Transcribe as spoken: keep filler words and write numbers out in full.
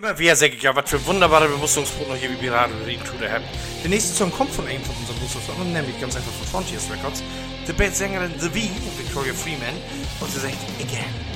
Na, wer sag ich ja, was für wunderbare Bewusstungsproben hier wie Piraten reden to the Head. Der nächste Song kommt von einem von unseren Bewusstungsproben, nämlich ganz einfach von Frontiers Records. Die Band-Sängerin The V, Victoria Freeman, und sie sagt Again.